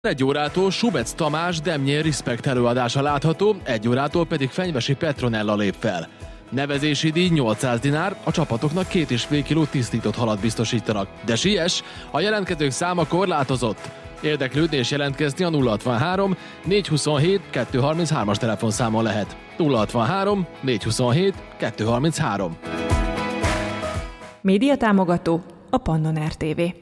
1 órától Subec Tamás Demnyér Respect előadása látható, 1 órától pedig Fenyvesi Petronella lép fel. Nevezési díj 800 dinár, a csapatoknak 2,5 kg tisztított halat biztosítanak. De siess, a jelentkezők száma korlátozott. Érdeklődni és jelentkezni a 063 427 233-as telefonszámon lehet. 063 427 233. Média támogató a Pannon RTV.